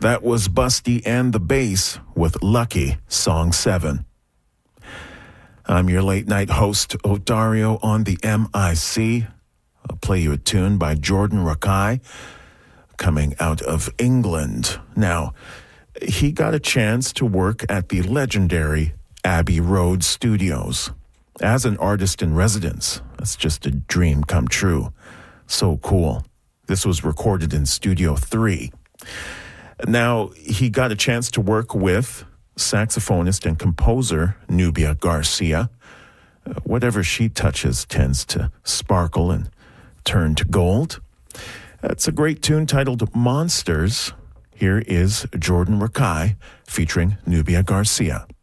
That was Busty and the Bass with Lucky, Song 7. I'm your late-night host, Odario, on the MIC. I'll play you a tune by Jordan Rakei, coming out of England. Now, he got a chance to work at the legendary Abbey Road Studios as an artist in residence. That's just a dream come true. So cool. This was recorded in Studio 3. Now, he got a chance to work with saxophonist and composer Nubia Garcia. Whatever she touches tends to sparkle and turn to gold. It's a great tune titled Monsters. Here is Jordan Rakei featuring Nubia Garcia.